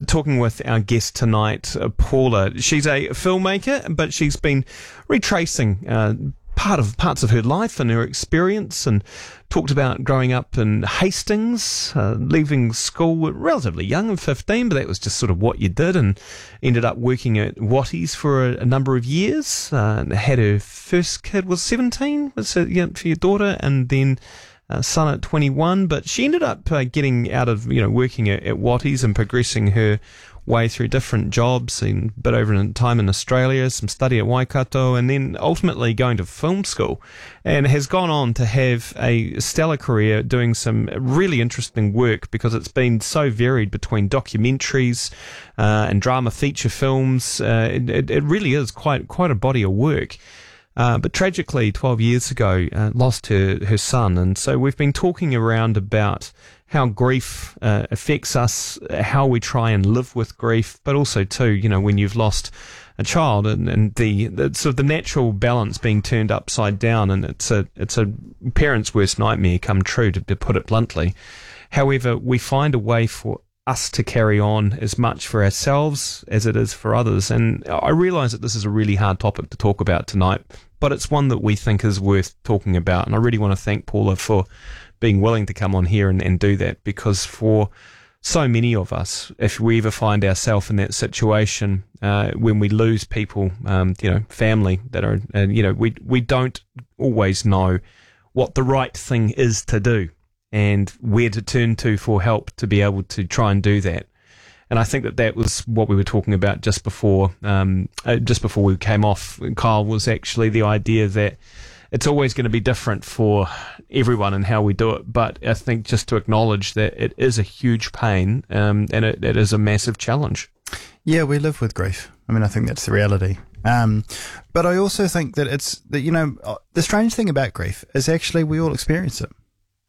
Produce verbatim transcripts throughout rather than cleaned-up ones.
talking with our guest tonight, uh, Paula. She's a filmmaker, but she's been retracing uh, part of parts of her life and her experience, and talked about growing up in Hastings, uh, leaving school relatively young, at fifteen, but that was just sort of what you did, and ended up working at Watties for a, a number of years. Uh, and had her first kid was seventeen, was it, yeah, for your daughter, and then Uh, son at twenty-one, but she ended up uh, getting out of, you know, working at, at Watties and progressing her way through different jobs, and a bit over in time in Australia, some study at Waikato, and then ultimately going to film school, and has gone on to have a stellar career doing some really interesting work, because it's been so varied between documentaries uh, and drama feature films. Uh, it, it, it really is quite quite a body of work. Uh, but tragically, twelve years ago, uh, lost her, her son. And so we've been talking around about how grief uh, affects us, how we try and live with grief, but also, too, you know, when you've lost a child, and, and the, the sort of the natural balance being turned upside down. And it's a, it's a parent's worst nightmare come true, to, to put it bluntly. However, we find a way for us to carry on as much for ourselves as it is for others. And I realise that this is a really hard topic to talk about tonight, but it's one that we think is worth talking about. And I really want to thank Paula for being willing to come on here and, and do that, because for so many of us, if we ever find ourselves in that situation, uh, when we lose people, um, you know, family that are, uh, you know, we we don't always know what the right thing is to do, and where to turn to for help to be able to try and do that. And I think that that was what we were talking about just before, um, uh, just before we came off, Kyle, was actually the idea that it's always going to be different for everyone and how we do it. But I think just to acknowledge that it is a huge pain, um, and it, it is a massive challenge. Yeah, we live with grief. I mean, I think that's the reality. Um, but I also think that it's, that, you know, the strange thing about grief is actually we all experience it.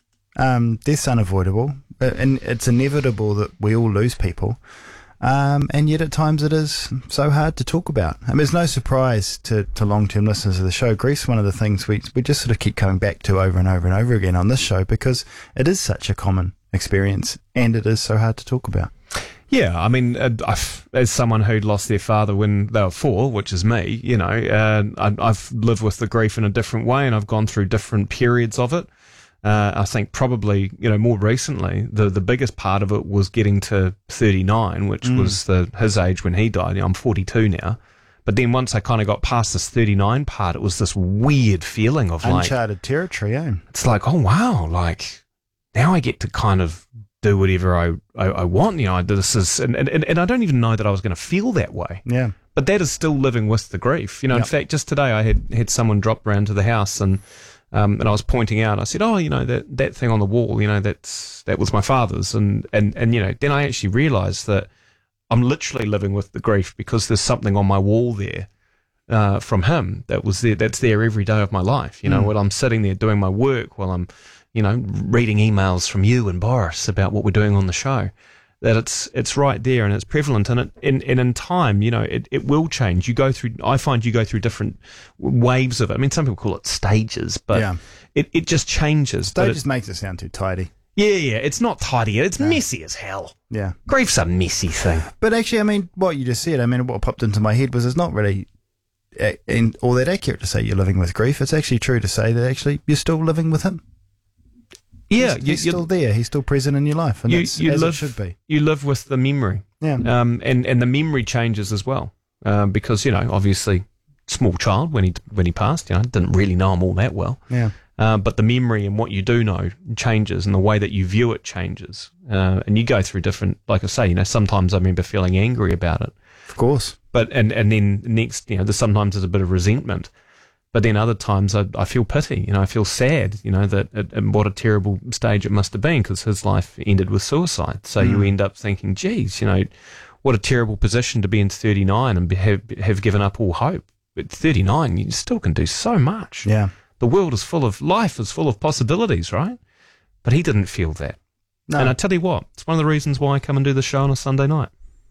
Um, death's unavoidable, and it's inevitable that we all lose people, um, and yet at times it is so hard to talk about. I mean, it's no surprise to, to long-term listeners of the show. Grief's one of the things we we just sort of keep coming back to over and over and over again on this show, because it is such a common experience, and it is so hard to talk about. Yeah, I mean, uh, I've, as someone who'd lost their father when they were four, which is me, you know, uh, I, I've lived with the grief in a different way, and I've gone through different periods of it. Uh, I think probably, you know, more recently, the, the biggest part of it was getting to thirty-nine, which mm. was the his age when he died. You know, I'm forty-two now. But then once I kind of got past this thirty-nine part, it was this weird feeling of like... uncharted territory, eh? It's like, oh, wow, like, now I get to kind of do whatever I, I, I want. You know, this is... And, and, and I don't even know that I was going to feel that way. Yeah. But that is still living with the grief. You know, yep. In fact, just today I had, had someone drop round to the house, and... Um, and I was pointing out, I said, oh, you know, that, that thing on the wall, you know, that's, that was my father's. And, and, and, you know, then I actually realized that I'm literally living with the grief, because there's something on my wall there, uh, from him that was there, that's there every day of my life. You know, mm. when I'm sitting there doing my work, while I'm, you know, reading emails from you and Boris about what we're doing on the show, that it's, it's right there, and it's prevalent. And it, in, and in time, you know, it, it will change. You go through, I find you go through different waves of it. I mean, some people call it stages, but yeah. it, it just changes. Stages it, makes it sound too tidy. Yeah, yeah. It's not tidy. It's no. messy as hell. Yeah. Grief's a messy thing. But actually, I mean, what you just said, I mean, what popped into my head was it's not really uh, in, all that accurate to say you're living with grief. It's actually true to say that actually you're still living with him. Yeah, he's, he's still there. He's still present in your life, and you, that's you as live, it should be. You live with the memory, yeah, um, and and the memory changes as well, um, because you know, obviously, small child when he when he passed, you know, didn't really know him all that well, yeah. Uh, but the memory and what you do know changes, and the way that you view it changes, uh, and you go through different. Like I say, you know, sometimes I remember feeling angry about it, of course, but and and then next, you know, there's sometimes there's a bit of resentment. But then other times I, I feel pity, you know, I feel sad, you know, that it, and what a terrible stage it must have been, because his life ended with suicide. So mm. you end up thinking, geez, you know, what a terrible position to be in thirty-nine and be, have, have given up all hope. At thirty-nine, you still can do so much. Yeah. The world is full of, life is full of possibilities, right? But he didn't feel that. No. And I tell you what, it's one of the reasons why I come and do the show on a Sunday night.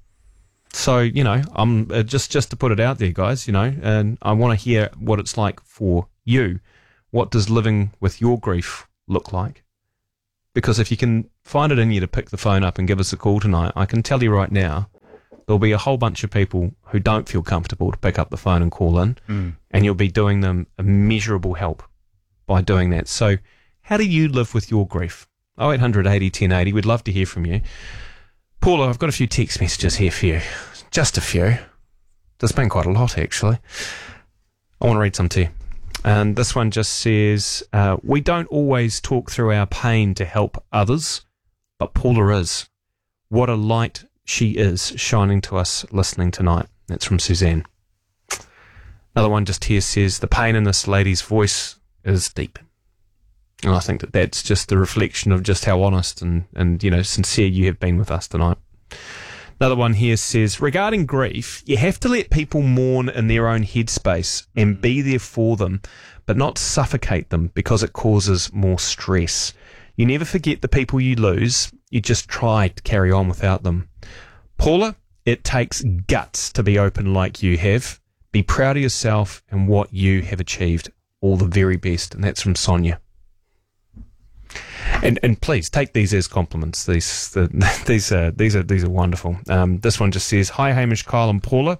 So, you know, I'm uh, just, just to put it out there, guys, you know, and I want to hear what it's like for you. What does living with your grief look like? Because if you can find it in you to pick the phone up and give us a call tonight, I can tell you right now, there'll be a whole bunch of people who don't feel comfortable to pick up the phone and call in, Mm. and you'll be doing them immeasurable help by doing that. So how do you live with your grief? oh eight hundred eighty ten eighty, we'd love to hear from you. Paula, I've got a few text messages here for you. Just a few. There's been quite a lot, actually. I want to read some to you. And this one just says, uh, we don't always talk through our pain to help others, but Paula is. What a light she is shining to us listening tonight. That's from Suzanne. Another one just here says, the pain in this lady's voice is deep. And I think that that's just the reflection of just how honest and, and you know, sincere you have been with us tonight. Another one here says, regarding grief, you have to let people mourn in their own headspace and be there for them, but not suffocate them because it causes more stress. You never forget the people you lose. You just try to carry on without them. Paula, it takes guts to be open like you have. Be proud of yourself and what you have achieved. All the very best. And that's from Sonia. And and please take these as compliments. These the, these are these are these are wonderful. Um, this one just says, "Hi Hamish, Kyle, and Paula.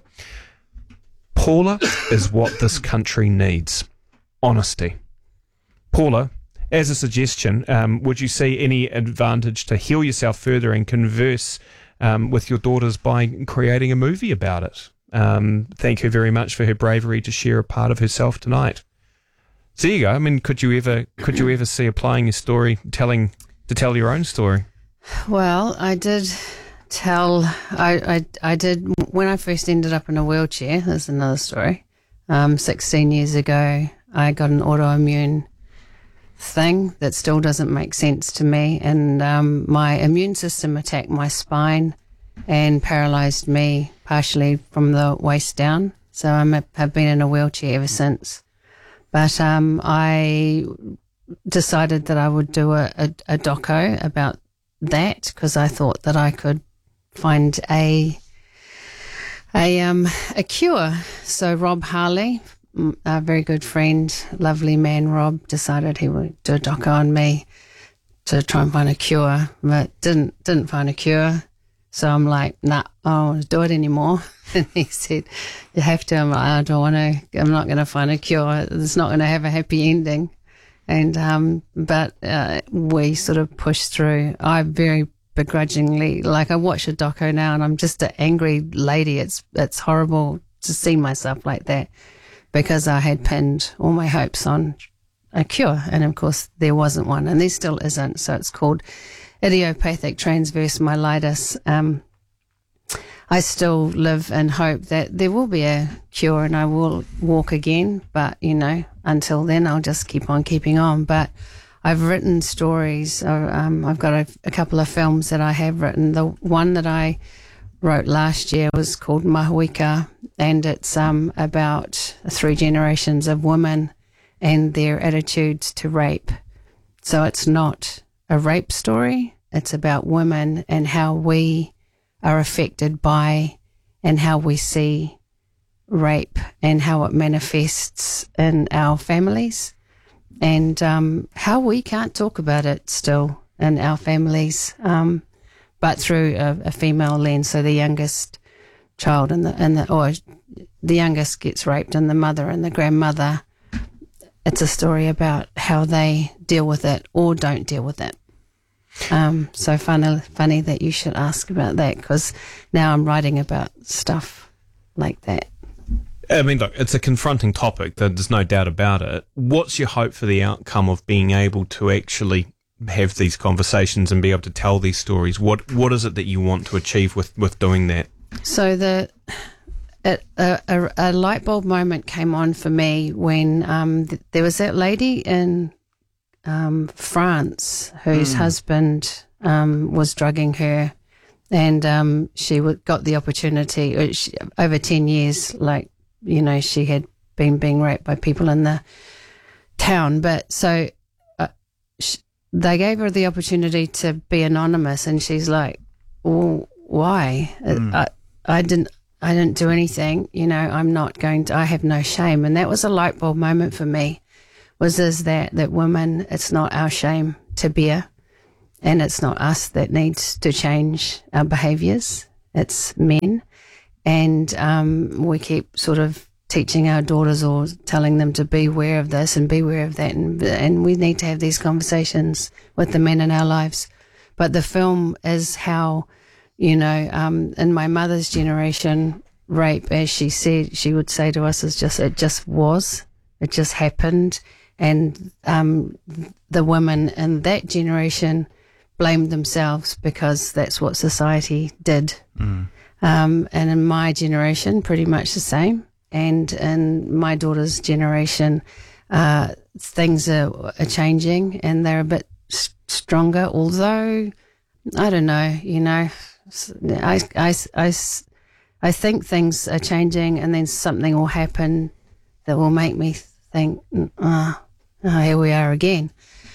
Paula is what this country needs. Honesty. Paula, as a suggestion, um, would you see any advantage to heal yourself further and converse um, with your daughters by creating a movie about it? Um, thank her very much for her bravery to share a part of herself tonight." So there you go. I mean, could you ever could you ever see applying your story, telling to tell your own story? Well, I did tell. I I, I did when I first ended up in a wheelchair. There's another story. Um, sixteen years ago, I got an autoimmune thing that still doesn't make sense to me, and um, my immune system attacked my spine and paralysed me partially from the waist down. So I have been in a wheelchair ever since. But um, I decided that I would do a, a, a doco about that because I thought that I could find a a um a cure. So Rob Harley, a very good friend, lovely man, Rob, decided he would do a doco on me to try and find a cure, but didn't didn't find a cure. So I'm like, nah, I don't want to do it anymore. And he said, you have to. I'm like, I don't want to. I'm not going to find a cure. It's not going to have a happy ending. And um, but uh, we sort of pushed through. I very begrudgingly, like I watch a doco now, and I'm just an angry lady. It's it's horrible to see myself like that because I had pinned all my hopes on a cure, and of course there wasn't one, and there still isn't. So it's called idiopathic transverse myelitis. Um, I still live in hope that there will be a cure and I will walk again. But, you know, until then, I'll just keep on keeping on. But I've written stories. Um, I've got a, a couple of films that I have written. The one that I wrote last year was called Mahuika, and it's um, about three generations of women and their attitudes to rape. So it's not a rape story. It's about women and how we are affected by and how we see rape and how it manifests in our families and um, how we can't talk about it still in our families, um, but through a, a female lens. So the youngest child and the, and the or the youngest gets raped, and the mother and the grandmother. It's a story about how they deal with it or don't deal with it. Um, so funny, funny that you should ask about that because now I'm writing about stuff like that. I mean, look, it's a confronting topic. There's no doubt about it. What's your hope for the outcome of being able to actually have these conversations and be able to tell these stories? What What is it that you want to achieve with, with doing that? So the it, a, a, a light bulb moment came on for me when um, th- there was that lady in Um, France, whose mm. husband um, was drugging her, and um, she w- got the opportunity uh, she, over ten years. Like you know, she had been being raped by people in the town, but so uh, sh- they gave her the opportunity to be anonymous, and she's like, "Well, why? Mm. I, I didn't." I didn't do anything, you know, I'm not going to, I have no shame. And that was a light bulb moment for me. Was is that that women, it's not our shame to bear, and it's not us that needs to change our behaviours. it's men. And um, we keep sort of teaching our daughters or telling them to be aware of this and be aware of that. And, and we need to have these conversations with the men in our lives. But the film is how, you know, um, in my mother's generation, rape, as she said, she would say to us, is just, it just was, it just happened. And um, the women in that generation blamed themselves because that's what society did. Mm. Um, and in my generation, pretty much the same. And in my daughter's generation, uh, things are, are changing and they're a bit s- stronger, although, I don't know, you know, I, I, I, I think things are changing and then something will happen that will make me think, oh, oh here we are again.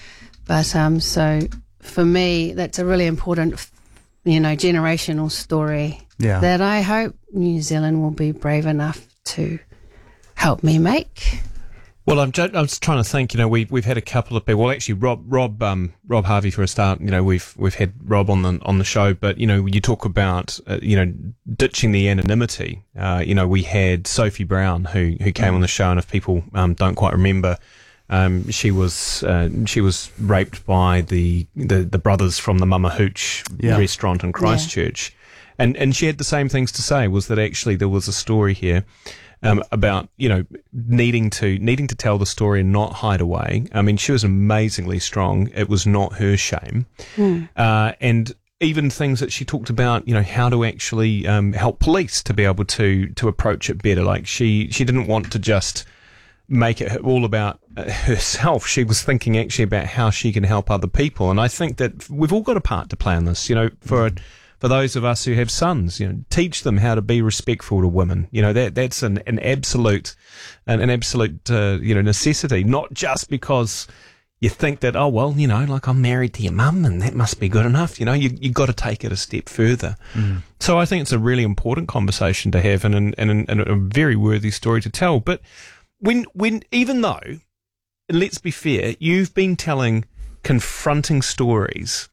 But um, so for me, that's a really important, you know, generational story yeah. that I hope New Zealand will be brave enough to help me make. Well, I'm just, I'm just trying to think. You know, we we've had a couple of people. Well, actually, Rob Rob um, Rob Harvey for a start. You know, we've we've had Rob on the on the show. But you know, you talk about uh, you know ditching the anonymity. Uh, you know, we had Sophie Brown who who came mm. on the show, and if people um, don't quite remember, um, she was uh, she was raped by the, the, the brothers from the Mama Hooch yeah. restaurant in Christchurch. Yeah. And and she had the same things to say, was that actually there was a story here um, about, you know, needing to needing to tell the story and not hide away. I mean, she was amazingly strong. It was not her shame. Mm. Uh, and even things that she talked about, you know, how to actually um, help police to be able to to approach it better. Like she, she didn't want to just make it all about herself. She was thinking actually about how she can help other people. And I think that we've all got a part to play in this, you know, for mm. For those of us who have sons, you know, teach them how to be respectful to women. You know, that that's an, an absolute, an, an absolute, uh, you know, necessity. Not just because you think that, oh well, you know, like I'm married to your mum and that must be good enough. You know, you you got to take it a step further. Mm. So I think it's a really important conversation to have and and, and and a very worthy story to tell. But when when even though, and let's be fair, you've been telling confronting stories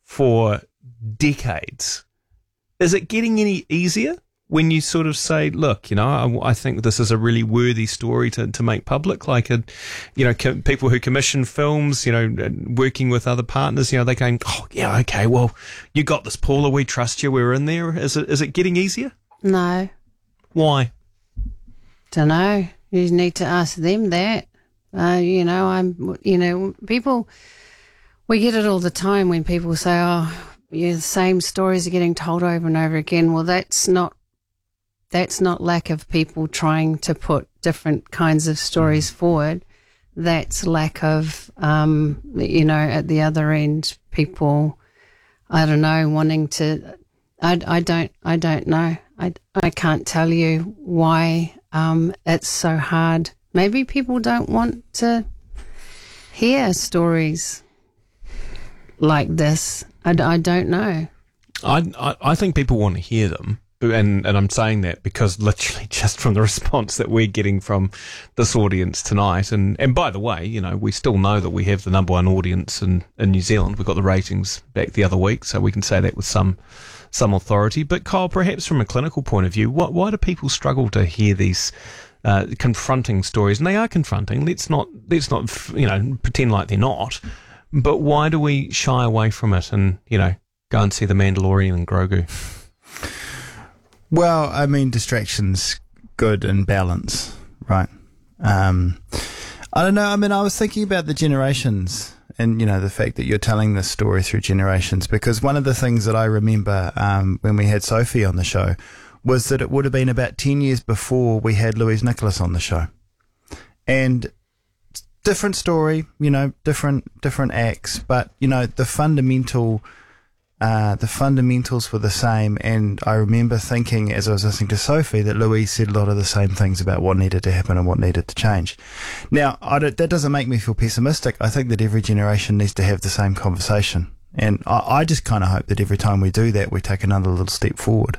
for decades. Is it getting any easier when you sort of say, look, you know, I, I think this is a really worthy story to, to make public, like, a, you know, co- people who commission films, you know, working with other partners, you know, they're going, oh, yeah, okay, well, you got this, Paula, we trust you, we're in there. Is it, is it getting easier? No. Why? Don't know. You need to ask them that. Uh, you know, I'm, you know, people, we get it all the time when people say, oh, yeah, the same stories are getting told over and over again. Well, that's not that's not lack of people trying to put different kinds of stories forward. That's lack of, um, you know, at the other end, people, I don't know, wanting to. I, I don't I don't know. I, I can't tell you why um, it's so hard. Maybe people don't want to hear stories like this. I, I don't know. I, I I think people want to hear them, and and I'm saying that because literally just from the response that we're getting from this audience tonight, and, and by the way, you know, we still know that we have the number one audience in, in New Zealand. We got the ratings back the other week, so we can say that with some some authority. But Kyle, perhaps from a clinical point of view, what why do people struggle to hear these uh, confronting stories? And they are confronting. Let's not let's not you know pretend like they're not. But why do we shy away from it and, you know, go and see The Mandalorian and Grogu? Well, I mean, distraction's good in balance, right? Um, I don't know. I mean, I was thinking about the generations and, you know, the fact that you're telling this story through generations, because one of the things that I remember um, when we had Sophie on the show was that it would have been about ten years before we had Louise Nicholas on the show. And different story, you know, different different acts, but you know the fundamental, uh, the fundamentals were the same. And I remember thinking as I was listening to Sophie that Louise said a lot of the same things about what needed to happen and what needed to change. Now, I don't, that doesn't make me feel pessimistic. I think that every generation needs to have the same conversation, and I, I just kind of hope that every time we do that, we take another little step forward.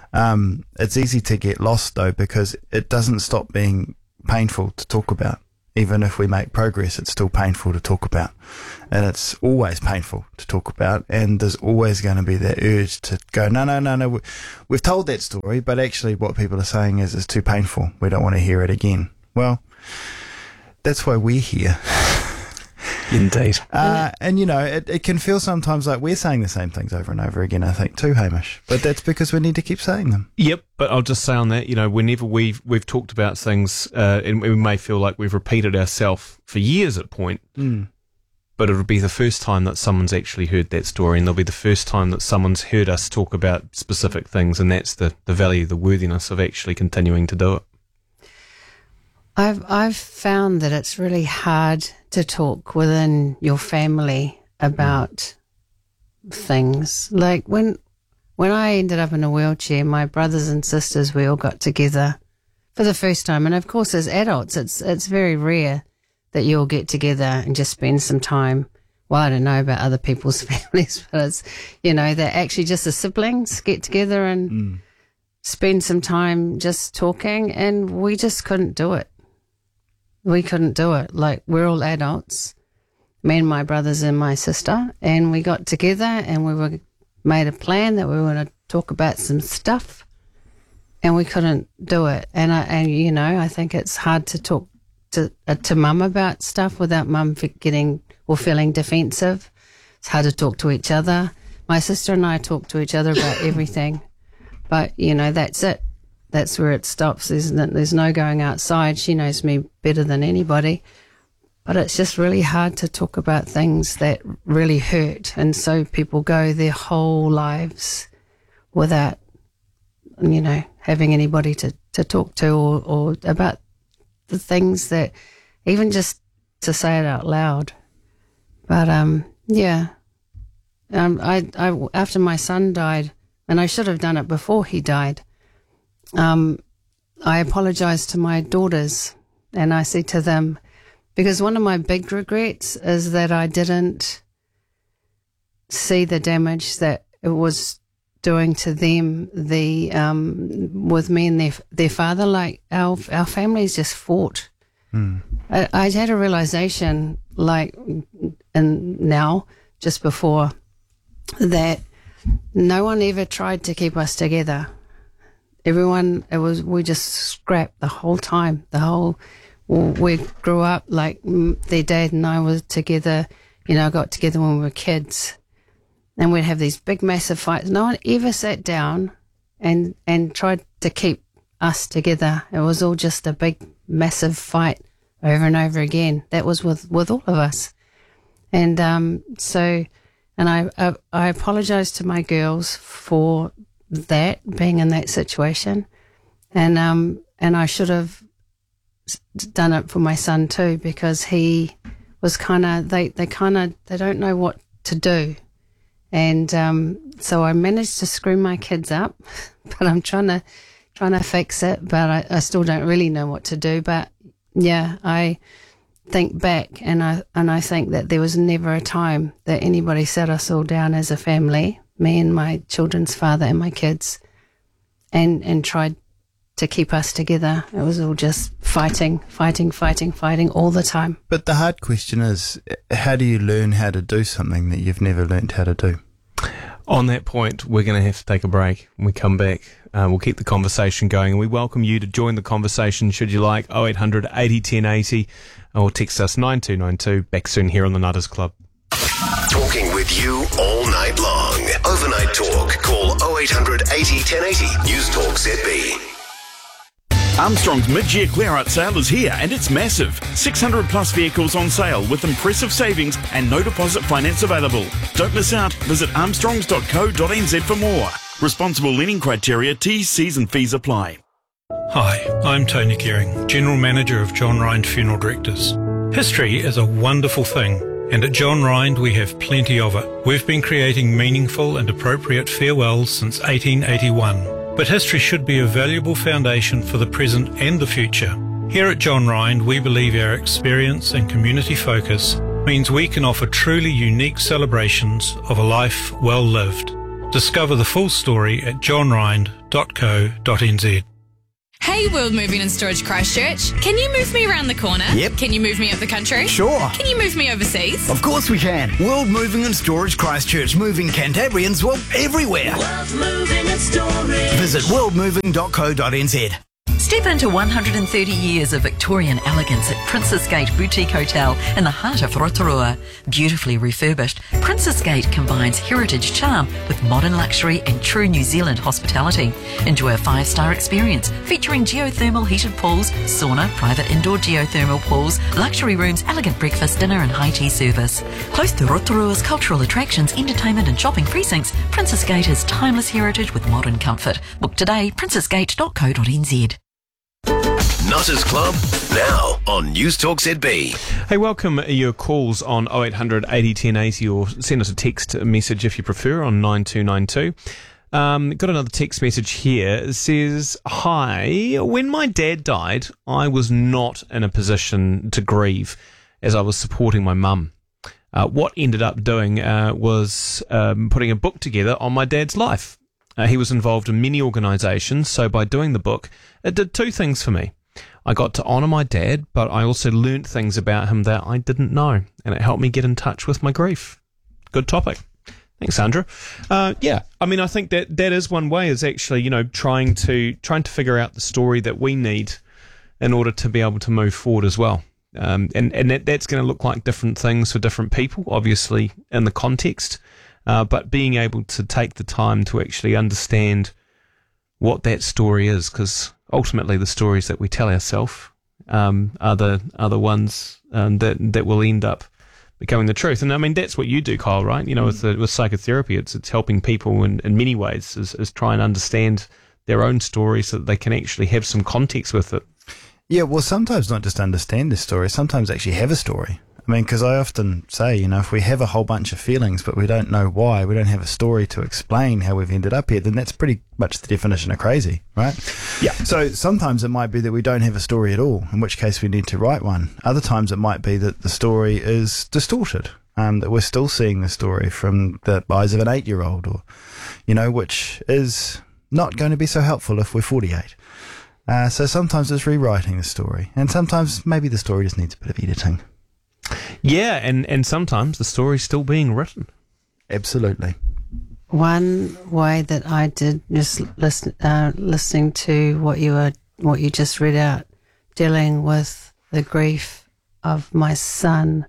Um, it's easy to get lost though because it doesn't stop being painful to talk about. Even if we make progress, it's still painful to talk about. And it's always painful to talk about. And there's always going to be that urge to go, no, no, no, no. We've told that story, but actually what people are saying is it's too painful. We don't want to hear it again. Well, that's why we're here. Indeed. Uh, and, you know, it, it can feel sometimes like we're saying the same things over and over again, I think, too, Hamish. But that's because we need to keep saying them. Yep, but I'll just say on that, you know, whenever we've, we've talked about things, uh, and we may feel like we've repeated ourselves for years at point, Mm. but it'll be the first time that someone's actually heard that story, and there'll be the first time that someone's heard us talk about specific things, and that's the, the value, the worthiness of actually continuing to do it. I've I've found that it's really hard to talk within your family about mm. things. Like when when I ended up in a wheelchair, my brothers and sisters, we all got together for the first time. And of course, as adults, it's it's very rare that you all get together and just spend some time. Well, I don't know about other people's families, but it's, you know, they're actually just the siblings get together and mm. spend some time just talking. And we just couldn't do it. We couldn't do it. Like, we're all adults, me and my brothers and my sister, and we got together and we were made a plan that we were going to talk about some stuff, and we couldn't do it. And I, and you know, I think it's hard to talk to uh, to mum about stuff without mum getting or feeling defensive. It's hard to talk to each other. My sister and I talk to each other about everything, but you know, that's it. That's where it stops, isn't it? There's no going outside. She knows me better than anybody. But it's just really hard to talk about things that really hurt. And so people go their whole lives without, you know, having anybody to, to talk to or, or about the things that, even just to say it out loud. But, um, yeah. Um, I, I, after my son died, and I should have done it before he died, Um, I apologized to my daughters, and I said to them, because one of my big regrets is that I didn't see the damage that it was doing to them, the um, with me and their their father. Like, our our families just fought. Mm. I, I had a realization, like, and now just before that, no one ever tried to keep us together. Everyone, it was, we just scrapped the whole time. The whole, we grew up, like, their dad and I were together, you know, got together when we were kids, and we'd have these big, massive fights. No one ever sat down and, and tried to keep us together. It was all just a big, massive fight over and over again. That was with, with all of us. And, um, so, and I, I, I apologized to my girls for that, being in that situation, and um and I should have done it for my son too, because he was kind of they they kind of they don't know what to do, and um so I managed to screw my kids up, but I'm trying to trying to fix it, but I, I still don't really know what to do. But yeah, I think back and I and I think that there was never a time that anybody sat us all down as a family, me and my children's father and my kids, and and tried to keep us together. It was all just fighting, fighting, fighting, fighting all the time. But the hard question is, how do you learn how to do something that you've never learned how to do? On that point, we're going to have to take a break. When we come back, uh, we'll keep the conversation going, and we welcome you to join the conversation should you like. oh eight hundred eighty ten eighty, or text us nine two nine two. Back soon here on the Nutters Club. Talking with you all night long. Overnight talk. Call oh eight hundred eighty ten eighty. News Talk Z B. Armstrong's mid-year clear-out sale is here, and it's massive. six hundred plus vehicles on sale with impressive savings and no deposit finance available. Don't miss out. Visit armstrongs dot co dot n z for more. Responsible lending criteria, T's, C's and fees apply. Hi, I'm Tony Gearing, General Manager of John Rind Funeral Directors. History is a wonderful thing, and at John Rind we have plenty of it. We've been creating meaningful and appropriate farewells since eighteen eighty-one. But history should be a valuable foundation for the present and the future. Here at John Rind, we believe our experience and community focus means we can offer truly unique celebrations of a life well lived. Discover the full story at john rind dot co dot n z. Hey, World Moving and Storage Christchurch. Can you move me around the corner? Yep. Can you move me up the country? Sure. Can you move me overseas? Of course we can. World Moving and Storage Christchurch, moving Cantabrians, well, everywhere. World Moving and Storage. Visit world moving dot co dot n z. Step into one hundred thirty years of Victorian elegance at Princess Gate Boutique Hotel in the heart of Rotorua. Beautifully refurbished, Princess Gate combines heritage charm with modern luxury and true New Zealand hospitality. Enjoy a five-star experience featuring geothermal heated pools, sauna, private indoor geothermal pools, luxury rooms, elegant breakfast, dinner and high tea service. Close to Rotorua's cultural attractions, entertainment and shopping precincts, Princess Gate is timeless heritage with modern comfort. Book today, princess gate dot co dot n z. Nutters Club, now on News Talk Z B. Hey, welcome your calls on oh eight hundred eighty ten eighty, or send us a text message if you prefer on nine two nine two. Um, got another text message here. It says, hi, when my dad died, I was not in a position to grieve as I was supporting my mum. Uh, what ended up doing uh, was um, putting a book together on my dad's life. Uh, he was involved in many organisations, so by doing the book, it did two things for me. I got to honour my dad, but I also learnt things about him that I didn't know, and it helped me get in touch with my grief. Good topic. Thanks, Sandra. Uh, yeah, I mean, I think that that is one way, is actually, you know, trying to trying to figure out the story that we need in order to be able to move forward as well. Um, and and that, that's going to look like different things for different people, obviously, in the context. Uh, but being able to take the time to actually understand what that story is, because ultimately the stories that we tell ourselves um, are the are the ones um, that that will end up becoming the truth. And I mean, that's what you do, Kyle, right? You know, with the, with psychotherapy, it's it's helping people in, in many ways, is, is try and understand their own story so that they can actually have some context with it. Yeah, well, sometimes not just understand the story, sometimes actually have a story. I mean, because I often say, you know, if we have a whole bunch of feelings but we don't know why, we don't have a story to explain how we've ended up here, then that's pretty much the definition of crazy, right? Yeah. So sometimes it might be that we don't have a story at all, in which case we need to write one. Other times it might be that the story is distorted, um, that we're still seeing the story from the eyes of an eight-year-old, or, you know, which is not going to be so helpful if we're forty-eight. Uh, so sometimes it's rewriting the story, and sometimes maybe the story just needs a bit of editing. Yeah, and, and sometimes the story's still being written. Absolutely. One way that I did, just listen, uh, listening to what you were, what you just read out, dealing with the grief of my son,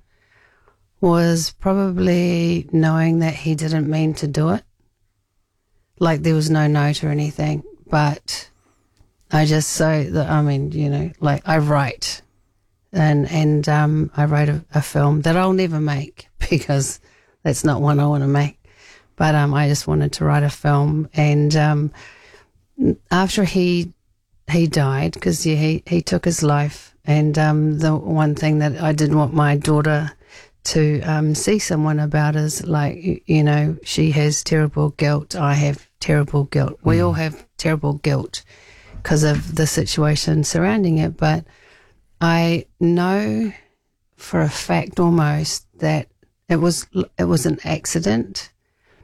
was probably knowing that he didn't mean to do it. Like there was no note or anything, but I just so that I mean, you know, like I write. And and um, I wrote a, a film that I'll never make because that's not one I want to make. But um, I just wanted to write a film. And um, after he he died, because yeah, he, he took his life, and um, the one thing that I did want my daughter to um, see someone about is, like, you, you know, she has terrible guilt. I have terrible guilt. We mm. all have terrible guilt because of the situation surrounding it. But I know for a fact almost that it was it was an accident.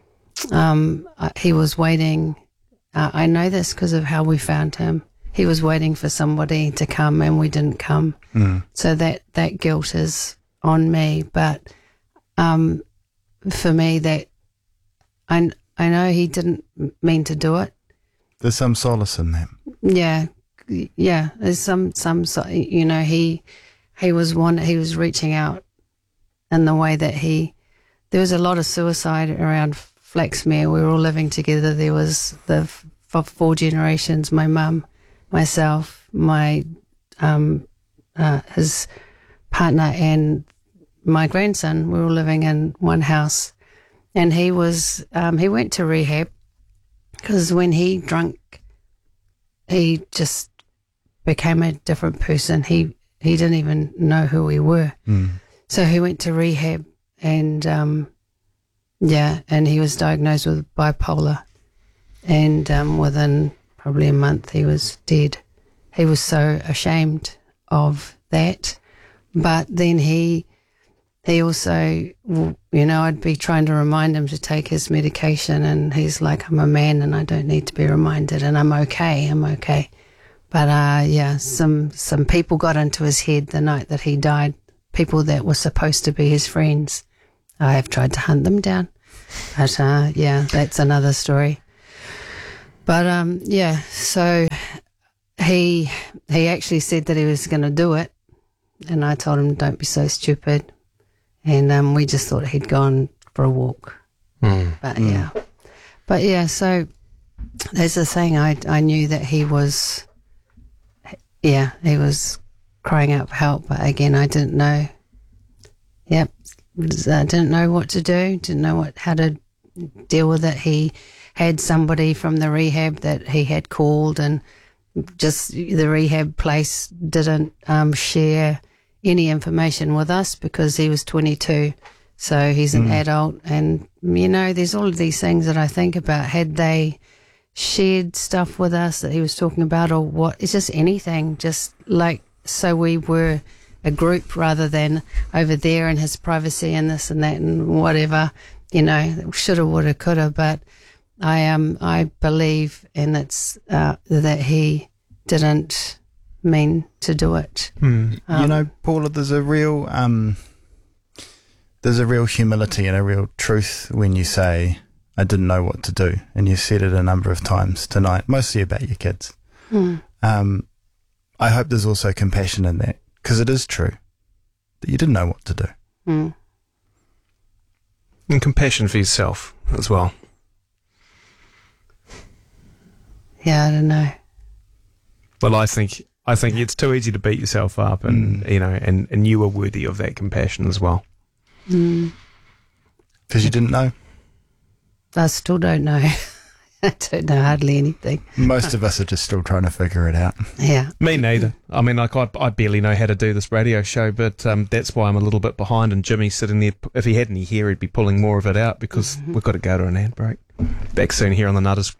Um, he was waiting. Uh, I know this because of how we found him. He was waiting for somebody to come, and we didn't come. Mm. So that that guilt is on me. But um, for me, that I I know he didn't mean to do it. There's some solace in that. Yeah. Yeah, there's some, some, you know, he, he was one, he was reaching out in the way that he, there was a lot of suicide around Flaxmere. We were all living together. There was the f- four generations, my mum, myself, my, um, uh, his partner and my grandson. We were all living in one house, and he was, um, he went to rehab because when he drank, he just became a different person. He he didn't even know who we were. Mm. So he went to rehab, and um, yeah, and he was diagnosed with bipolar, and um, within probably a month he was dead. He was so ashamed of that, but then he he also, you know, I'd be trying to remind him to take his medication, and he's like, I'm a man and I don't need to be reminded, and I'm okay, I'm okay. But uh, yeah, some some people got into his head the night that he died. People that were supposed to be his friends. I have tried to hunt them down, but uh, yeah, that's another story. But um, yeah, so he he actually said that he was going to do it, and I told him, "Don't be so stupid." And um, we just thought he'd gone for a walk. Mm. But mm. yeah, but yeah, so there's a saying. I I knew that he was, yeah, he was crying out for help. But again, I didn't know. Yep, I didn't know what to do. Didn't know what how to deal with it. He had somebody from the rehab that he had called, and just the rehab place didn't um, share any information with us because he was twenty-two. So he's an mm. adult, and, you know, there's all of these things that I think about. Had they shared stuff with us that he was talking about, or what? It's just anything, just like, so we were a group rather than over there and his privacy and this and that and whatever, you know, shoulda, woulda, coulda. But I um I believe, and it's uh, that he didn't mean to do it. Mm. Um, you know, Paula, there's a real um. There's a real humility and a real truth when you say, I didn't know what to do. And you said it a number of times tonight, mostly about your kids. Mm. Um, I hope there's also compassion in that, because it is true that you didn't know what to do. Mm. And compassion for yourself as well. Yeah, I don't know. Well, I think I think it's too easy to beat yourself up, and Mm. you know, and, and you were worthy of that compassion as well. Because Mm. you didn't know. I still don't know. I don't know hardly anything. Most of us are just still trying to figure it out. Yeah. Me neither. I mean, like, I, I barely know how to do this radio show, but um, that's why I'm a little bit behind. And Jimmy's sitting there. If he had any hair, he'd be pulling more of it out, because mm-hmm. we've got to go to an ad break. Back soon here on the Nutters.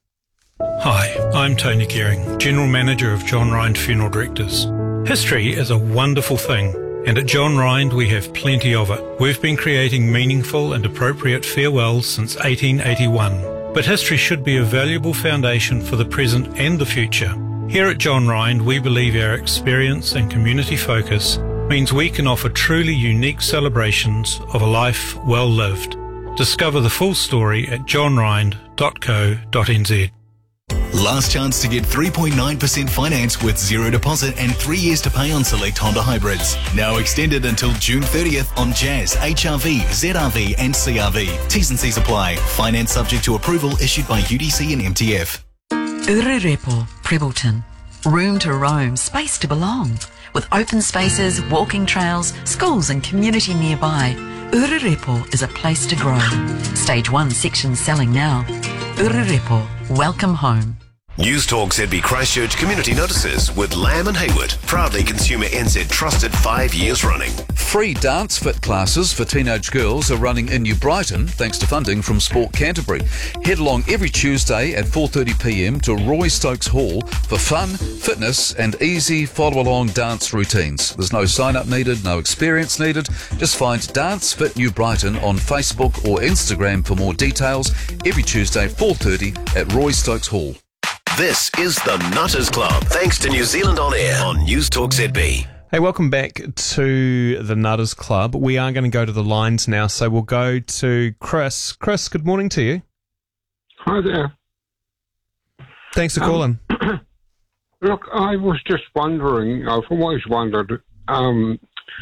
Hi, I'm Tony Gearing, General Manager of John Rind Funeral Directors. History is a wonderful thing, and at John Rind we have plenty of it. We've been creating meaningful and appropriate farewells since eighteen eighty-one, but history should be a valuable foundation for the present and the future. Here at John Rind, we believe our experience and community focus means we can offer truly unique celebrations of a life well lived. Discover the full story at john rind dot co dot n z. Last chance to get three point nine percent finance with zero deposit and three years to pay on select Honda hybrids. Now extended until June thirtieth on Jazz, H R V, Z R V and C R V. T's and C's apply. Finance subject to approval issued by U D C and M T F. Ururepo, Prebbleton. Room to roam, space to belong. With open spaces, walking trails, schools and community nearby, Ururepo is a place to grow. Stage one section selling now. Ururepo, welcome home. News Talk Z B Christchurch Community Notices with Lamb and Hayward, proudly Consumer N Z trusted five years running. Free dance fit classes for teenage girls are running in New Brighton thanks to funding from Sport Canterbury. Head along every Tuesday at four thirty p m to Roy Stokes Hall for fun, fitness and easy follow-along dance routines. There's no sign-up needed, no experience needed. Just find Dance Fit New Brighton on Facebook or Instagram for more details. Every Tuesday four thirty at Roy Stokes Hall. This is the Nutters Club, thanks to New Zealand On Air on News Talk Z B. Hey, welcome back to the Nutters Club. We are going to go to the lines now, so we'll go to Chris. Chris, good morning to you. Hi there. Thanks for calling. Um, look, I was just wondering, I've always wondered, um,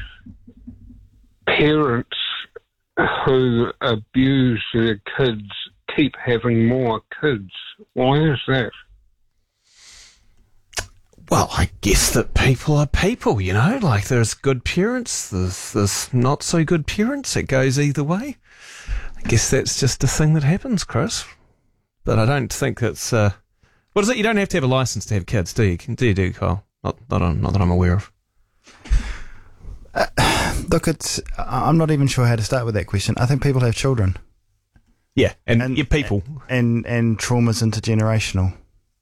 parents who abuse their kids keep having more kids. Why is that? Well, I guess that people are people, you know, like there's good parents, there's, there's not so good parents. It goes either way. I guess that's just a thing that happens, Chris. But I don't think that's, uh, what is it? You don't have to have a license to have kids, do you? Do you, do you, Kyle? Not, not, not that I'm aware of. Uh, look, it's, I'm not even sure how to start with that question. I think people have children. Yeah, and, and your people. And, and trauma's intergenerational.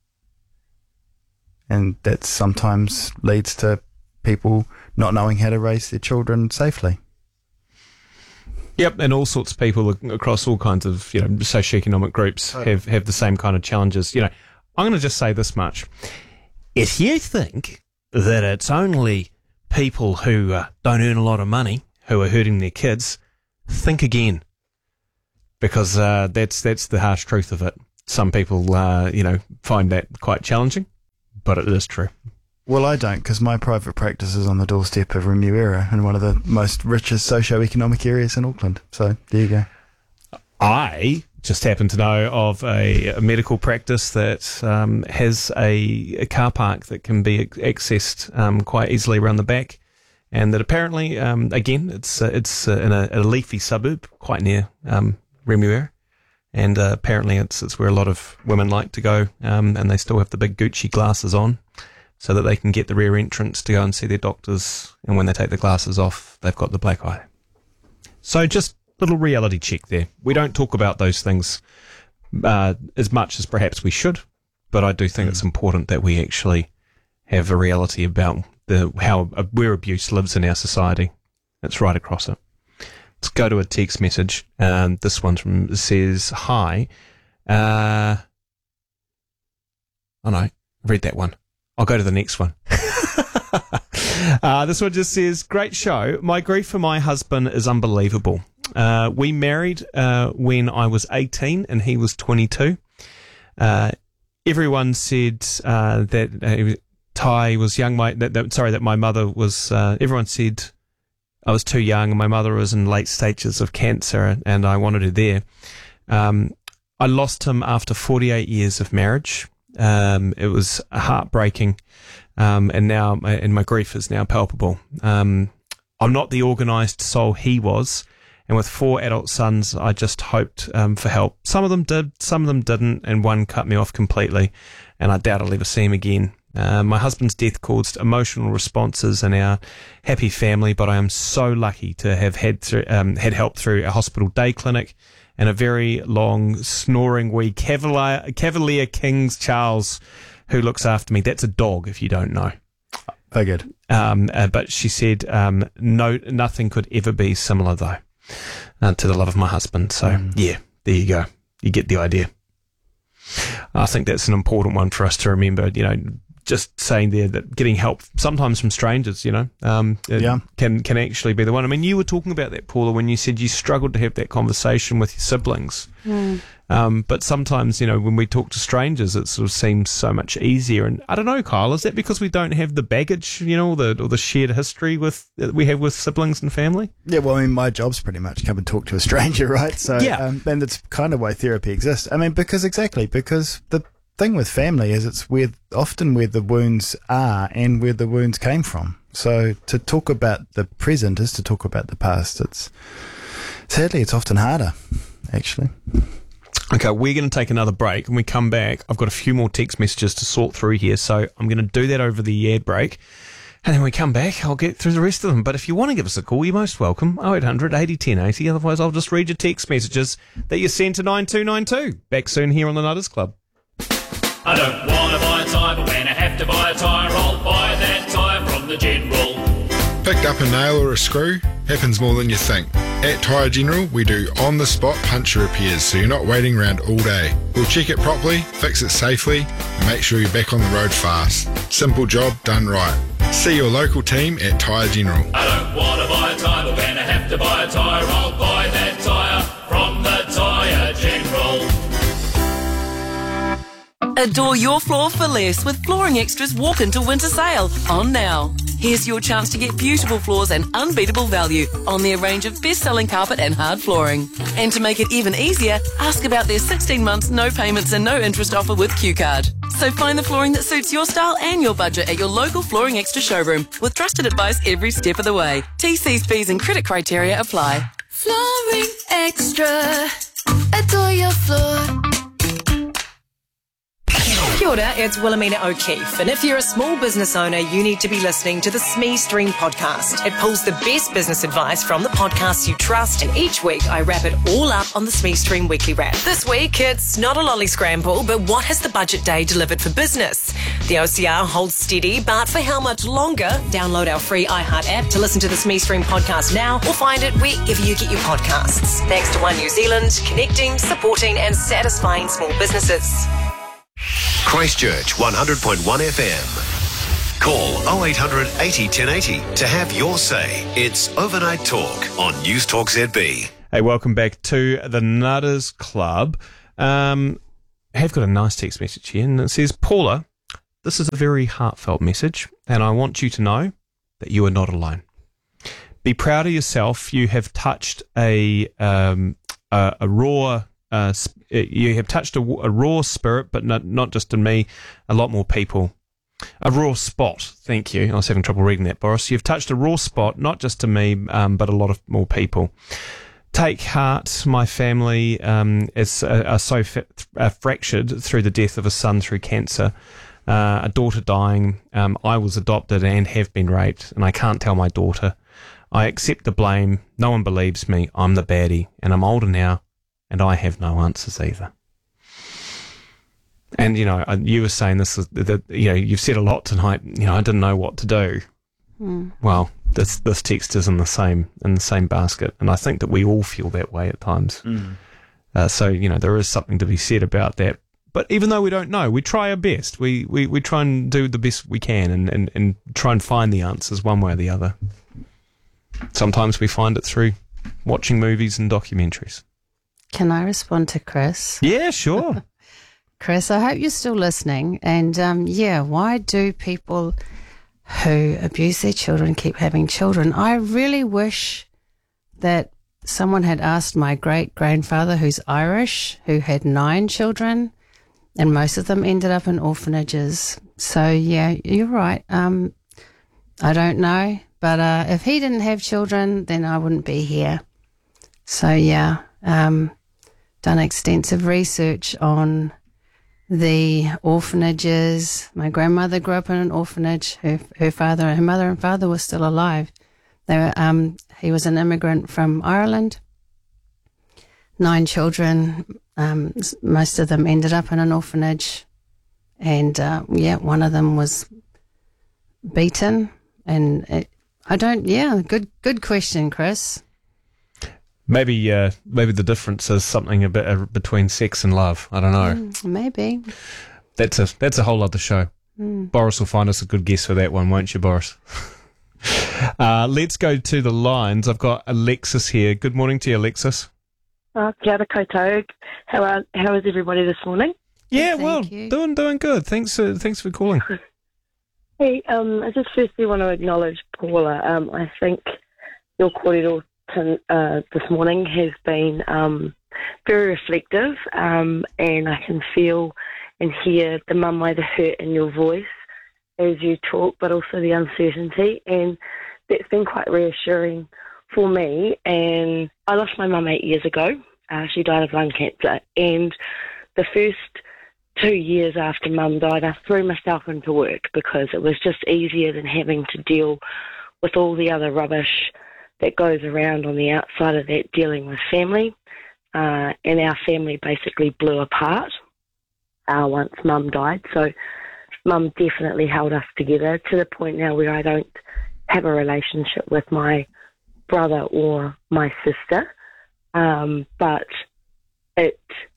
And that sometimes leads to people not knowing how to raise their children safely. Yep, and all sorts of people across all kinds of, you know, socioeconomic groups have, have the same kind of challenges. You know, I'm going to just say this much. if you think that it's only people who uh, don't earn a lot of money who are hurting their kids, think again, because uh, that's that's the harsh truth of it. Some people, uh, you know, find that quite challenging, but it is true. Well, I don't, because my private practice is on the doorstep of Remuera in one of the most richest socio-economic areas in Auckland. So there you go. I just happen to know of a, a medical practice that um, has a, a car park that can be accessed um, quite easily around the back, and that apparently, um, again, it's uh, it's uh, in a, a leafy suburb quite near um, Remuera, and uh, apparently it's it's where a lot of women like to go, um, and they still have the big Gucci glasses on, so that they can get the rear entrance to go and see their doctors, and when they take the glasses off, they've got the black eye. So just a little reality check there. We don't talk about those things uh, as much as perhaps we should, but I do think mm. it's important that we actually have a reality about the how uh, where abuse lives in our society. It's right across it. Let's go to a text message. Um, this one from says, hi. Uh, oh no, read that one. I'll go to the next one. uh, this one just says, great show. My grief for my husband is unbelievable. Uh, we married uh, when I was eighteen and he was twenty-two. Uh, everyone said uh, that uh, Ty was young. My that, that, sorry, that my mother was. Uh, everyone said I was too young, and my mother was in late stages of cancer, and I wanted her there. Um, I lost him after forty-eight years of marriage. Um, it was heartbreaking, um, and now, my, and my grief is now palpable. Um, I'm not the organised soul he was, and with four adult sons, I just hoped um, for help. Some of them did, some of them didn't, and one cut me off completely, and I doubt I'll ever see him again. Uh, my husband's death caused emotional responses in our happy family, but I am so lucky to have had th- um, had help through a hospital day clinic and a very long, snoring wee Cavalier, Cavalier King's Charles, who looks after me. That's a dog, if you don't know. Very good. Um, uh, but she said, um, no, nothing could ever be similar, though, uh, to the love of my husband. So, mm. yeah, there you go. You get the idea. I think that's an important one for us to remember, you know, just saying there that getting help sometimes from strangers, you know, um, yeah. can can actually be the one. I mean, you were talking about that, Paula, when you said you struggled to have that conversation with your siblings. Mm. Um, but sometimes, you know, when we talk to strangers, it sort of seems so much easier. And I don't know, Kyle, is that because we don't have the baggage, you know, or the, or the shared history with that we have with siblings and family? Yeah, well, I mean, my job's pretty much come and talk to a stranger, right? So, yeah. um, and that's kind of why therapy exists. I mean, because exactly, because the thing with family is it's where often where the wounds are and where the wounds came from. So to talk about the present is to talk about the past. It's sadly it's often harder, actually. Okay, we're going to take another break. When we come back, I've got a few more text messages to sort through here, so I'm going to do that over the ad break. And then when we come back, I'll get through the rest of them. But if you want to give us a call, you're most welcome. oh eight hundred eighty ten eighty. Otherwise, I'll just read your text messages that you sent to nine two nine two. Back soon here on the Nutters Club. I don't want to buy a tyre, but when I have to buy a tyre, I'll buy that tyre from the General. Picked up a nail or a screw? Happens more than you think. At Tyre General, we do on-the-spot puncture repairs, so you're not waiting around all day. We'll check it properly, fix it safely, and make sure you're back on the road fast. Simple job done right. See your local team at Tyre General. I don't want to buy a tyre, but when I have to buy a tyre, I'll buy that tyre from the Tyre General. Adore your floor for less with Flooring Extra's Walk Into Winter Sale on now. Here's your chance to get beautiful floors and unbeatable value on their range of best-selling carpet and hard flooring. And to make it even easier, ask about their sixteen months no payments and no interest offer with Q Card. So find the flooring that suits your style and your budget at your local Flooring Extra showroom with trusted advice every step of the way. T Cs, fees and credit criteria apply. Flooring Extra. Adore your floor. Kia ora, it's Wilhelmina O'Keefe, and if you're a small business owner, you need to be listening to the S M E Stream podcast. It pulls the best business advice from the podcasts you trust, and each week I wrap it all up on the S M E Stream Weekly Wrap. This week, it's not a lolly scramble, but what has the budget day delivered for business? The O C R holds steady, but for how much longer? Download our free iHeart app to listen to the S M E Stream podcast now, or find it wherever you get your podcasts. Thanks to One New Zealand, connecting, supporting and satisfying small businesses. Christchurch one hundred point one F M. Call oh eight hundred eighty, ten eighty to have your say. It's Overnight Talk on News Talk Z B. Hey, welcome back to the Nutters Club. Um, I have got a nice text message here, and it says, Paula, this is a very heartfelt message, and I want you to know that you are not alone. Be proud of yourself. You have touched a um, a, a raw. Uh, you have touched a, a raw spirit, but not not just in me. A lot more people. A raw spot. Thank you. I was having trouble reading that, Boris. You've touched a raw spot, not just to me, um, but a lot of more people. Take heart. My family um, is uh, are so fa- uh, fractured through the death of a son through cancer. Uh, a daughter dying. Um, I was adopted and have been raped, and I can't tell my daughter. I accept the blame. No one believes me. I'm the baddie, and I'm older now, and I have no answers either. And, you know, you were saying this, that, you know, you've said a lot tonight. You know, I didn't know what to do. Mm. Well, this this text is in the same in the same basket, and I think that we all feel that way at times. Mm. Uh, so, you know, there is something to be said about that. But even though we don't know, we try our best. We we, we try and do the best we can and, and, and try and find the answers one way or the other. Sometimes we find it through watching movies and documentaries. Can I respond to Chris? Yeah, sure. Chris, I hope you're still listening. And, um, yeah, why do people who abuse their children keep having children? I really wish that someone had asked my great-grandfather, who's Irish, who had nine children, and most of them ended up in orphanages. So, yeah, you're right. Um, I don't know. But uh, if he didn't have children, then I wouldn't be here. So, yeah, um, done extensive research on the orphanages. My grandmother grew up in an orphanage. Her, her father, her mother and father were still alive. They were, um, he was an immigrant from Ireland. Nine children, um, most of them ended up in an orphanage. And, uh, yeah, one of them was beaten. And it, I don't, yeah, good good question, Chris. Maybe uh, maybe the difference is something a bit uh, between sex and love. I don't know. Mm, maybe. That's a that's a whole other show. Mm. Boris will find us a good guess for that one, won't you, Boris? uh, let's go to the lines. I've got Alexis here. Good morning to you, Alexis. Uh, kia ora koutou. How are, how is everybody this morning? Yeah, Thank well, you. doing doing good. Thanks uh, thanks for calling. Hey, um, I just firstly want to acknowledge Paula. Um, I think your kōrero uh, this morning has been um, very reflective, um, and I can feel and hear the mama, the hurt in your voice as you talk, but also the uncertainty, and that's been quite reassuring for me. And I lost my mum eight years ago. Uh, she died of lung cancer, and the first two years after Mum died, I threw myself into work because it was just easier than having to deal with all the other rubbish that goes around on the outside of that, dealing with family. Uh, and our family basically blew apart uh, once Mum died. So Mum definitely held us together to the point now where I don't have a relationship with my brother or my sister. Um, but it...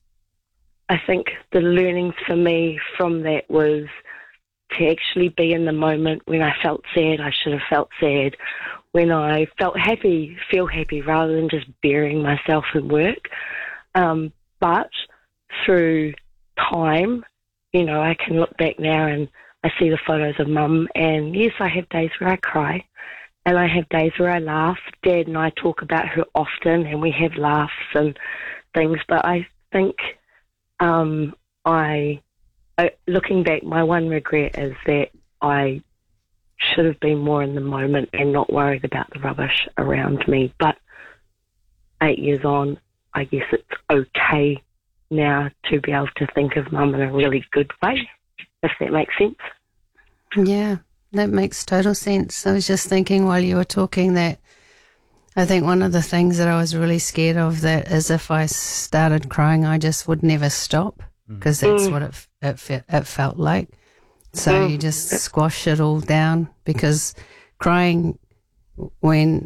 I think the learnings for me from that was to actually be in the moment. When I felt sad, I should have felt sad. When I felt happy, feel happy rather than just burying myself in work. Um, but through time, you know, I can look back now and I see the photos of Mum, and yes, I have days where I cry and I have days where I laugh. Dad and I talk about her often and we have laughs and things, but I think Um, I, I, looking back, my one regret is that I should have been more in the moment and not worried about the rubbish around me. But eight years on, I guess it's okay now to be able to think of Mum in a really good way, if that makes sense. Yeah, that makes total sense. I was just thinking while you were talking that I think one of the things that I was really scared of that is if I started crying, I just would never stop, because that's mm. what it, it fe- it felt like. So mm. you just squash it all down, because crying when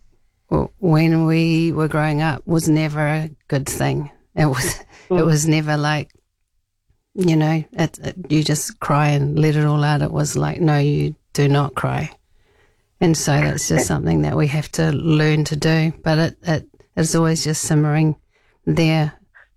when we were growing up was never a good thing. It was mm. it was never like you know, it, it, you just cry and let it all out. It was like, no, you do not cry. And so that's just something that we have to learn to do. But it, it is always just simmering there.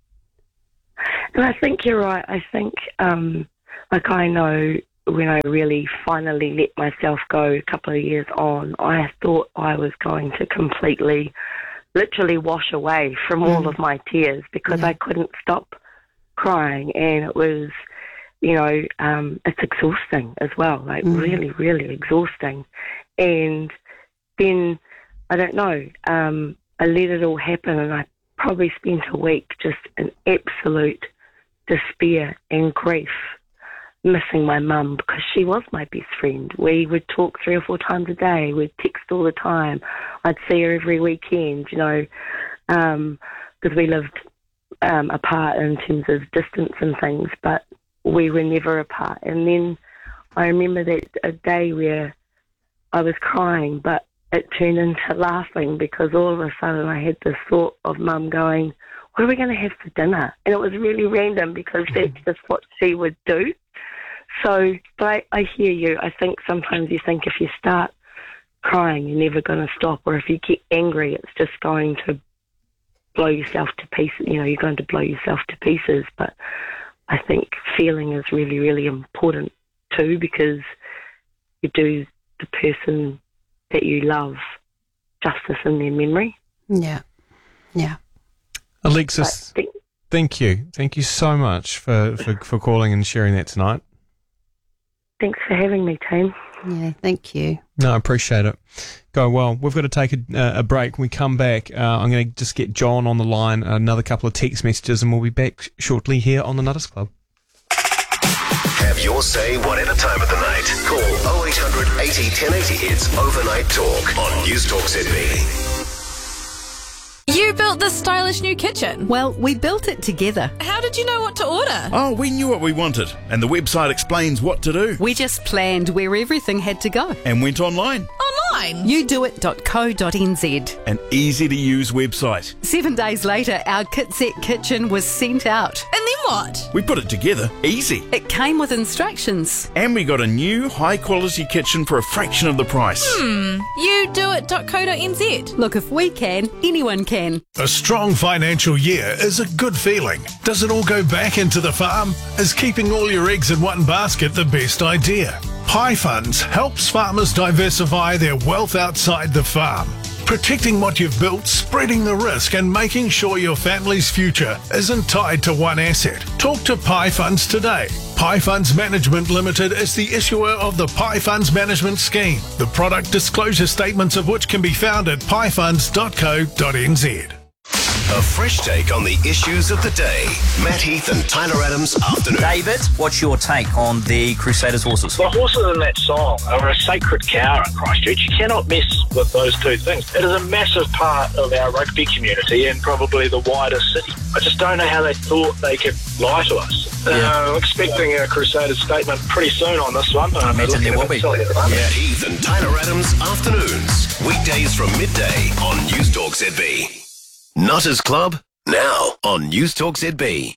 And I think you're right. I think, um, like I know when I really finally let myself go a couple of years on, I thought I was going to completely, literally wash away from all of my tears because Yeah. I couldn't stop crying. And it was, you know, um, it's exhausting as well, like Mm. really, really exhausting. And then, I don't know, um, I let it all happen and I probably spent a week just in absolute despair and grief, missing my mum because she was my best friend. We would talk three or four times a day. We'd text all the time. I'd see her every weekend, you know, because we lived um, apart in terms of distance and things, but we were never apart. And then I remember that a day where I was crying, but it turned into laughing because all of a sudden I had this thought of Mum going, what are we going to have for dinner? And it was really random because that's just what she would do. So, but I, I hear you. I think sometimes you think if you start crying, you're never going to stop, or if you get angry, it's just going to blow yourself to pieces. You know, you're going to blow yourself to pieces. But I think feeling is really, really important too, because you do the person that you love justice in their memory. Yeah, yeah. Alexis, think, thank you. Thank you so much for, for, for calling and sharing that tonight. Thanks for having me, team. Yeah, thank you. No, I appreciate it. Go well. We've got to take a, uh, a break. When we come back, uh, I'm going to just get John on the line, another couple of text messages, and we'll be back shortly here on the Nutters Club. Have your say whatever time of the night. Call oh eight hundred eighty ten eighty. It's Overnight Talk on News Talk Z B. You built this stylish new kitchen. Well, we built it together. How did you know what to order? Oh, we knew what we wanted, and the website explains what to do. We just planned where everything had to go. And went online. Online? you do it dot co dot n z. An easy-to-use website. Seven days later, our kit set kitchen was sent out. And then what? We put it together easy. It came with instructions. And we got a new high-quality kitchen for a fraction of the price. Hmm. you do it dot co dot n z. Look, if we can, anyone can. A strong financial year is a good feeling. Does it all go back into the farm? Is keeping all your eggs in one basket the best idea? Pi Funds helps farmers diversify their wealth outside the farm, protecting what you've built, spreading the risk, and making sure your family's future isn't tied to one asset. Talk to Pi Funds today. Pi Funds Management Limited is the issuer of the Pi Funds Management Scheme, the product disclosure statements of which can be found at pi funds dot co dot n z. A fresh take on the issues of the day. Matt Heath and Tyler Adams afternoon. David, what's your take on the Crusaders horses? The horses in that song are a sacred cow in Christchurch. You cannot mess with those two things. It is a massive part of our rugby community and probably the wider city. I just don't know how they thought they could lie to us. Yeah. Uh, I'm expecting a Crusaders statement pretty soon on this one. I imagine there will be. Matt Heath and Tyler Adams afternoons. Weekdays from midday on News Talk Z B. Nutters Club, now on News Talk Z B.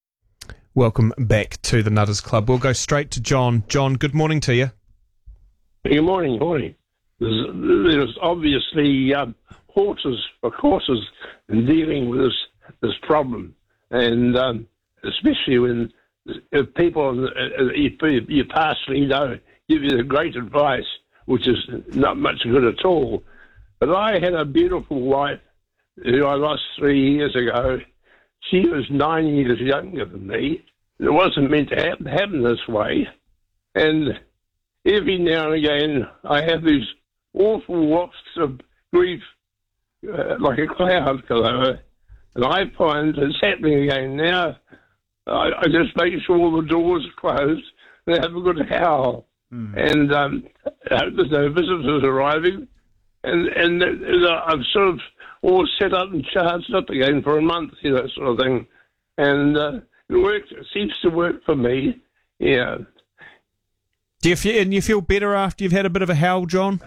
Welcome back to the Nutters Club. We'll go straight to John. John, good morning to you. Good morning, morning. There's, there's obviously um, horses for courses in dealing with this this problem, and um, especially when if people uh, you, you partially know give you the great advice, which is not much good at all. But I had a beautiful wife who I lost three years ago. She was nine years younger than me. It wasn't meant to happen, happen this way. And every now and again, I have these awful wafts of grief, uh, like a cloud come over. And I find it's happening again now. I, I just make sure all the doors are closed and have a good howl. Mm. And um, I hope there's no visitors arriving. And, and, and I've sort of all set up and charged up again for a month, you know, sort of thing. And uh, it works. It seems to work for me, yeah. Do you feel, and you feel better after you've had a bit of a howl, John?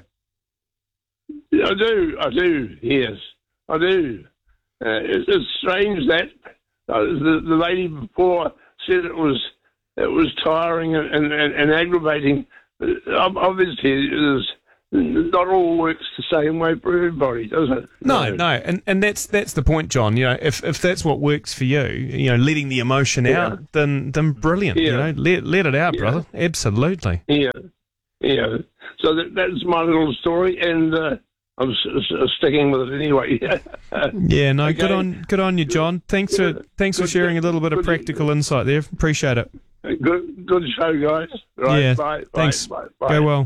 I do, I do, yes, I do. Uh, it's, it's strange that uh, the, the lady before said it was it was tiring and, and, and aggravating. Uh, Obviously, there's not all works the same way for everybody, does it? No, no, and and that's that's the point, John. You know, if if that's what works for you, you know, letting the emotion Yeah. out, then then brilliant. You Yeah. know, let let it out, Yeah. brother. Absolutely. Yeah, yeah. So that, that's my little story, and uh, I'm s- s- sticking with it anyway. Yeah, no, good Okay. on good on you, John. Thanks for thanks for sharing a little bit of practical insight there. Appreciate it. Good, good show, guys. Right, Yeah, bye, thanks. Bye, bye, Go well.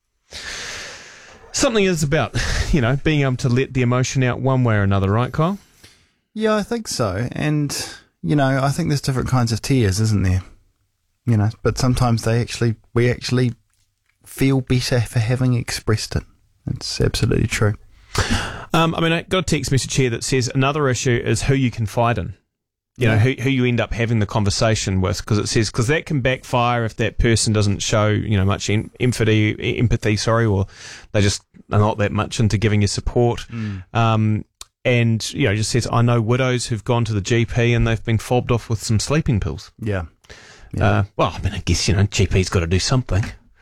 Something is about, you know, being able to let the emotion out one way or another, right, Kyle? Yeah, I think so. And, you know, I think there's different kinds of tears, isn't there? You know, but sometimes they actually, we actually feel better for having expressed it. It's absolutely true. Um, I mean, I got a text message here that says another issue is who you confide in. You know, Yeah. who who you end up having the conversation with, because it says, because that can backfire if that person doesn't show, you know, much em- empathy, empathy, sorry, or they just are not that much into giving you support. Mm. Um, and, you know, it just says, I know widows who've gone to the G P and they've been fobbed off with some sleeping pills. Yeah. Uh, well, I mean, I guess, you know, G P's got to do something.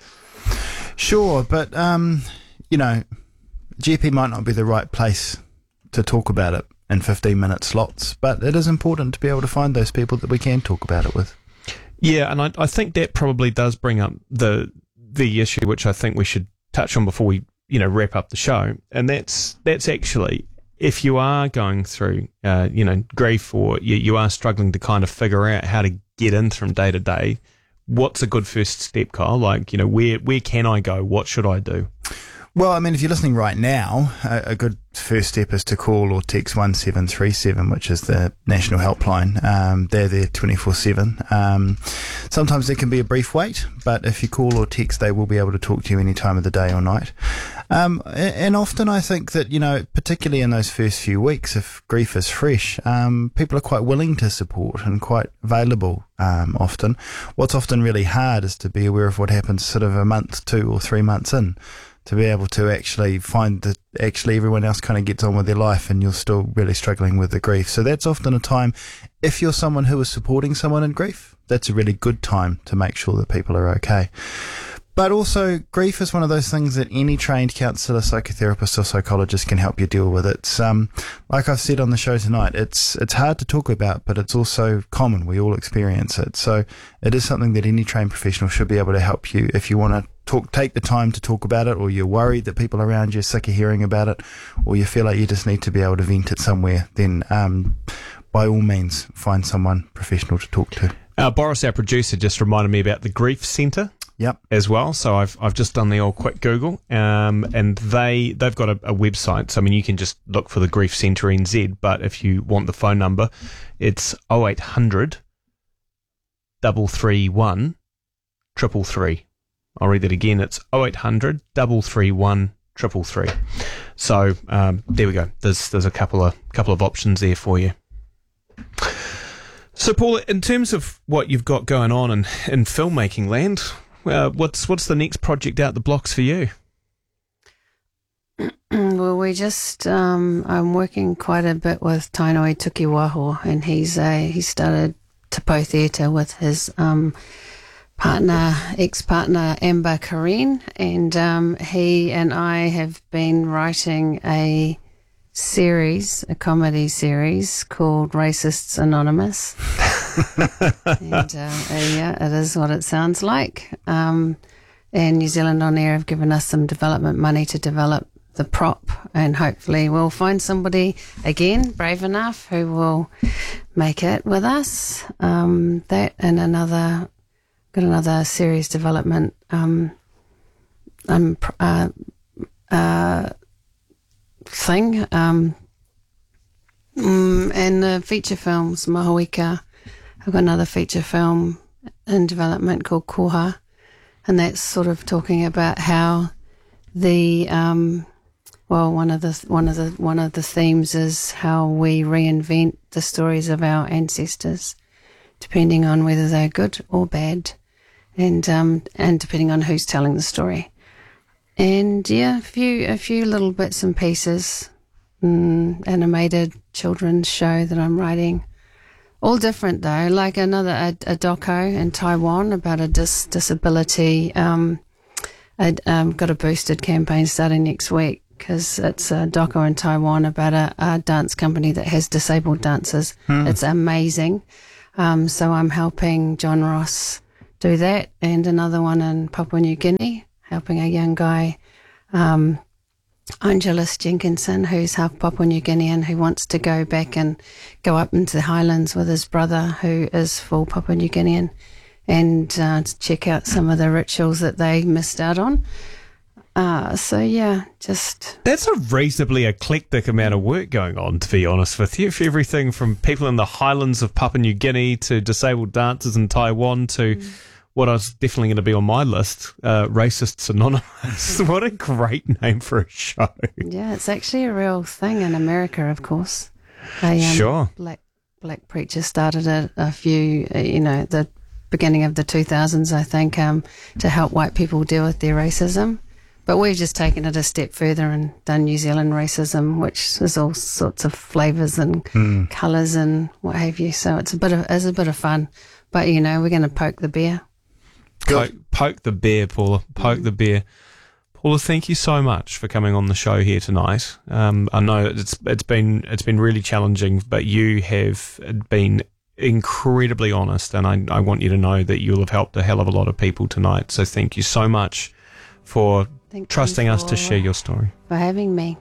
Sure, but, um, you know, G P might not be the right place to talk about it in fifteen minute slots, but it is important to be able to find those people that we can talk about it with. Yeah, and I, I think that probably does bring up the the issue, which I think we should touch on before we, you know, wrap up the show, and that's that's actually, if you are going through, uh, you know, grief, or you, you are struggling to kind of figure out how to get in from day to day, what's a good first step, Kyle? Like, you know, where where can I go? What should I do? Well, I mean, if you're listening right now, a, a good first step is to call or text one seven three seven, which is the national helpline. Um, they're there twenty-four seven. Um, sometimes there can be a brief wait, but if you call or text, they will be able to talk to you any time of the day or night. Um, a- and often I think that, you know, particularly in those first few weeks, if grief is fresh, um, people are quite willing to support and quite available um, often. What's often really hard is to be aware of what happens sort of a month, two or three months in, to be able to actually find that actually everyone else kind of gets on with their life and you're still really struggling with the grief. So that's often a time, if you're someone who is supporting someone in grief, that's a really good time to make sure that people are okay. But also, grief is one of those things that any trained counsellor, psychotherapist or psychologist can help you deal with. It's, um, like I've said on the show tonight, it's it's hard to talk about, but it's also common. We all experience it. So it is something that any trained professional should be able to help you if you want to talk, take the time to talk about it, or you're worried that people around you are sick of hearing about it, or you feel like you just need to be able to vent it somewhere, then um, by all means, find someone professional to talk to. Uh, Boris, our producer, just reminded me about the Grief Centre. Yep. As well, so I've I've just done the old quick Google, um, and they they've got a, a website. So I mean, you can just look for the Grief Centre N Z, but if you want the phone number, it's oh eight hundred, three three one, triple three. I'll read that again. It's oh eight hundred, three three one, triple three. So um, there we go. There's there's a couple of couple of options there for you. So Paula, in terms of what you've got going on in, in filmmaking land, Uh, what's what's the next project out the blocks for you? Well, we just um, I'm working quite a bit with Tainoi Tukiwaho, and he's a he started Te Pou Theatre with his um, partner, ex-partner Amber Kareen, and um, he and I have been writing a series, a comedy series called Racists Anonymous. and uh, yeah, it is what it sounds like. Um, and New Zealand On Air have given us some development money to develop the prop, and hopefully we'll find somebody again brave enough who will make it with us. Um, that and another got another series development. Um, um, uh, uh, thing. Um, mm, and the feature films, Mahawika. I've got another feature film in development called Koha, and that's sort of talking about how the um, well, one of the one of the one of the themes is how we reinvent the stories of our ancestors, depending on whether they're good or bad, and um, and depending on who's telling the story. And yeah, a few a few little bits and pieces, mm, animated children's show that I'm writing. All different though, like another a, a doco in Taiwan about a dis, disability. Um, I um, got a boosted campaign starting next week because it's a doco in Taiwan about a, a dance company that has disabled dancers. Hmm. It's amazing. Um, so I'm helping John Ross do that, and another one in Papua New Guinea, helping a young guy, um, Angelus Jenkinson, who's half Papua New Guinean, who wants to go back and go up into the highlands with his brother, who is full Papua New Guinean, and uh, to check out some of the rituals that they missed out on. Uh, so, yeah, just... That's a reasonably eclectic amount of work going on, to be honest with you. For everything from people in the highlands of Papua New Guinea to disabled dancers in Taiwan to... Mm. What was definitely going to be on my list, uh, Racists Anonymous. What a great name for a show. Yeah, it's actually a real thing in America, of course. A, um, sure. Black black preacher started it a few, uh, you know, the beginning of the two thousands, I think, um, to help white people deal with their racism. But we've just taken it a step further and done New Zealand racism, which is all sorts of flavours and Mm. colours and what have you. So it's a bit of it's a bit of fun. But, you know, we're going to poke the bear. Poke, poke the bear, Paula. Poke mm. the bear. Paula, thank you so much for coming on the show here tonight. Um, I know it's it's been it's been really challenging, but you have been incredibly honest, and I, I want you to know that you'll have helped a hell of a lot of people tonight. So thank you so much for Thank trusting you us for, to share your story. For having me.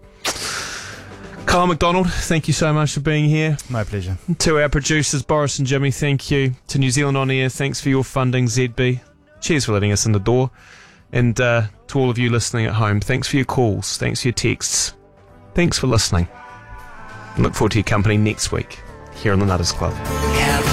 Kyle McDonald, thank you so much for being here. My pleasure. To our producers, Boris and Jimmy, thank you. To New Zealand On Air, thanks for your funding, Z B. Cheers for letting us in the door. And uh, to all of you listening at home, thanks for your calls, thanks for your texts. Thanks for listening. I look forward to your company next week here on the Nutters Club.